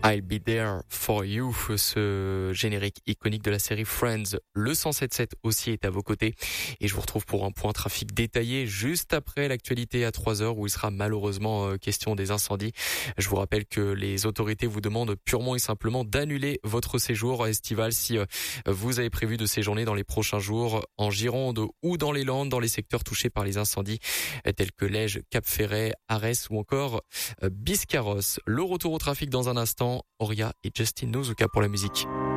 I'll Be There For You, ce générique iconique de la série Friends. Le 107.7 aussi est à vos côtés. Et je vous retrouve pour un point trafic détaillé juste après l'actualité à 3h où il sera malheureusement question des incendies. Je vous rappelle que les autorités vous demandent purement et simplement d'annuler votre séjour estival si vous avez prévu de séjourner dans les prochains jours en Gironde ou dans les Landes, dans les secteurs touchés par les incendies tels que Lège, Cap-Ferret, Arès ou encore Biscarrosse. Le retour au trafic dans un instant. Oria et Justin Nozuka pour la musique.